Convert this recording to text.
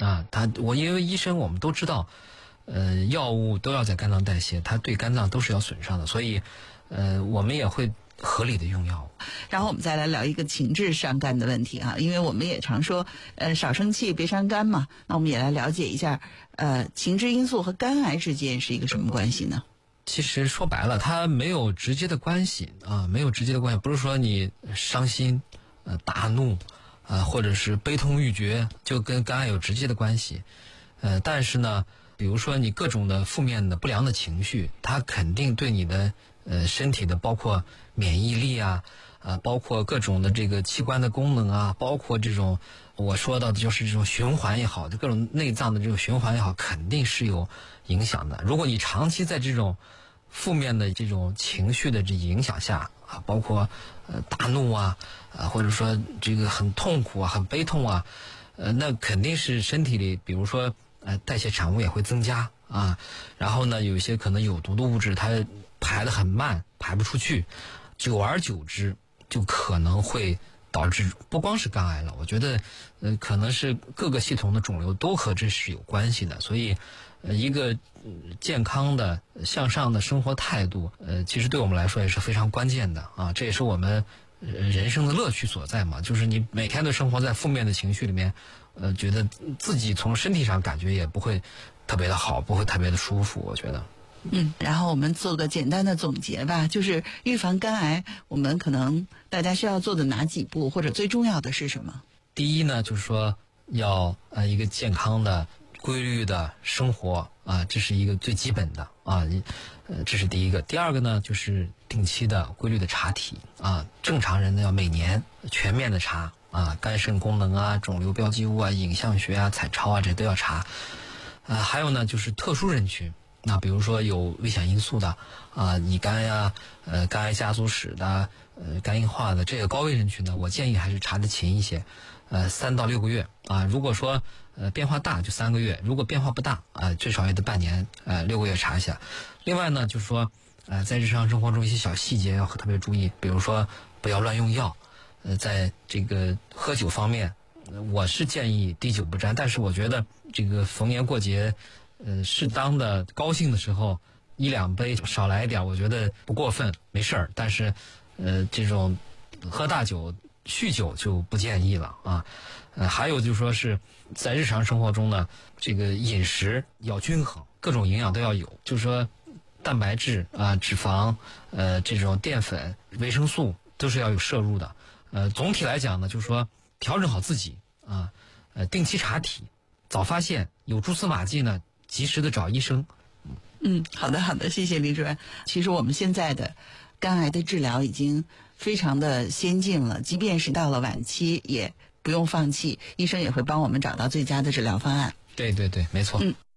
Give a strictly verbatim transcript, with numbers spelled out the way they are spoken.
啊，它我因为医生我们都知道，呃，药物都要在肝脏代谢，它对肝脏都是要损伤的，所以，呃，我们也会合理的用药物。 然后我们再来聊一个情志伤肝的问题啊，因为我们也常说，呃，少生气别伤肝嘛。那我们也来了解一下，呃，情志因素和肝癌之间是一个什么关系呢？ 其实说白了，它没有直接的关系啊，没有直接的关系，不是说你伤心、呃大怒啊、呃，或者是悲痛欲绝就跟肝癌有直接的关系。呃，但是呢，比如说你各种的负面的不良的情绪，它肯定对你的呃身体的包括免疫力啊，啊，包括各种的这个器官的功能啊，包括这种我说到的就是这种循环也好，就各种内脏的这种循环也好，肯定是有影响的。如果你长期在这种负面的这种情绪的这影响下啊，包括呃大怒啊，啊或者说这个很痛苦啊、很悲痛啊，呃，那肯定是身体里，比如说呃代谢产物也会增加啊，然后呢，有一些可能有毒的物质它排得很慢，排不出去，久而久之就可能会导致不光是肝癌了，我觉得呃可能是各个系统的肿瘤都和这是有关系的，所以呃一个健康的向上的生活态度，呃其实对我们来说也是非常关键的啊，这也是我们人生的乐趣所在嘛，就是你每天都生活在负面的情绪里面，呃觉得自己从身体上感觉也不会特别的好，不会特别的舒服，我觉得。 嗯，然后我们做个简单的总结吧，就是预防肝癌，我们可能大家需要做的哪几步，或者最重要的是什么？ 第一呢，就是说要呃一个健康的、规律的生活啊，这是一个最基本的啊，呃，这是第一个。第二个呢，就是定期的、规律的查体啊，正常人呢要每年全面的查啊，肝肾功能啊、肿瘤标记物啊、影像学啊、彩超啊，这都要查。啊，还有呢，就是特殊人群。那比如说有危险因素的啊，乙肝呀、呃肝癌家族史的、呃肝硬化的这个高危人群呢，我建议还是查得勤一些，呃三到六个月啊。如果说呃变化大就三个月，如果变化不大啊，最少也得半年，呃六个月查一下。另外呢，就是说呃在日常生活中一些小细节要特别注意，比如说不要乱用药，呃在这个喝酒方面，我是建议滴酒不沾，但是我觉得这个逢年过节。呃，适当的高兴的时候，一两杯少来一点，我觉得不过分，没事儿。但是，呃，这种喝大酒、酗酒就不建议了啊。呃，还有就是说是在日常生活中呢，这个饮食要均衡，各种营养都要有。就是说，蛋白质啊、脂肪、呃，这种淀粉、维生素都是要有摄入的。呃，总体来讲呢，就是说调整好自己啊，呃，定期查体，早发现，有蛛丝马迹呢。及时的找医生。 嗯，好的好的，谢谢李主任。其实我们现在的肝癌的治疗已经非常的先进了，即便是到了晚期也不用放弃，医生也会帮我们找到最佳的治疗方案。 对对对，没错。 嗯。